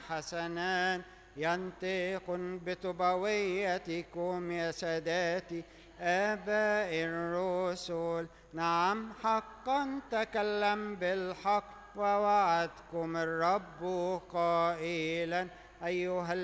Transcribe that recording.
حسنان ينطق بتبويتكم يا ساداتي آباء الرسل. نعم حقا تكلم بالحق ووعدكم الرب قائلا أيها